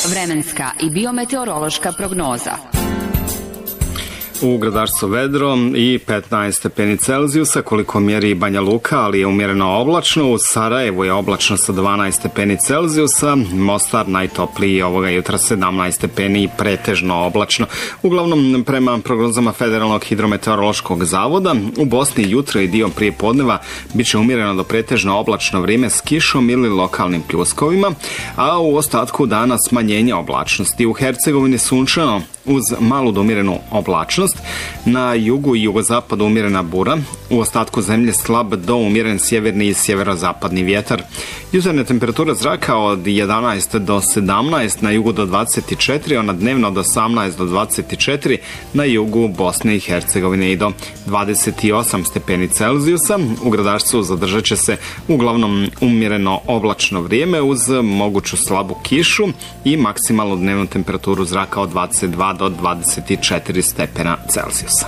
Vremenska i biometeorološka prognoza. U Gradarstvu vedro i 15 stepeni Celzijusa, koliko mjeri Banja Luka, ali je umjereno oblačno. U Sarajevu je oblačno sa 12 stepeni Celzijusa, Mostar najtopliji ovoga jutra 17 stepeni i pretežno oblačno. Uglavnom, prema prognozama Federalnog hidrometeorološkog zavoda, u Bosni jutro i dio prije podneva bit će umjereno do pretežno oblačno vrijeme s kišom ili lokalnim pljuskovima, a u ostatku dana smanjenje oblačnosti. U Hercegovini sunčano uz malu do umjerenu oblačnost, na jugu i jugozapadu umjerena bura, u ostatku zemlje slab do umjeren sjeverni i sjeverozapadni vjetar. Jutarnja temperatura zraka od 11 do 17, na jugu do 24, ona dnevno od 18 do 24, na jugu Bosne i Hercegovine i do 28 stepeni Celzijusa. U Gradarstvu zadržat će se uglavnom umjereno oblačno vrijeme uz moguću slabu kišu i maksimalnu dnevnu temperaturu zraka od 22 do 24 stepena Celzijusa.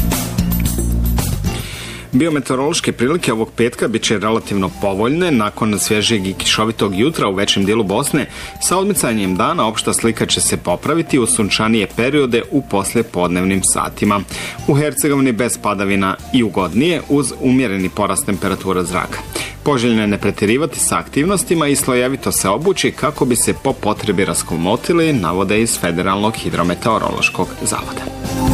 Biometeorološke prilike ovog petka bit će relativno povoljne. Nakon svježijeg i kišovitog jutra u većem dijelu Bosne, sa odmicanjem dana opšta slika će se popraviti u sunčanije periode u poslijepodnevnim satima. U Hercegovini bez padavina i ugodnije uz umjereni porast temperatura zraka. Poželjno je ne pretjerivati sa aktivnostima i slojevito se obući kako bi se po potrebi raskomotili, navode iz Federalnog hidrometeorološkog zavoda.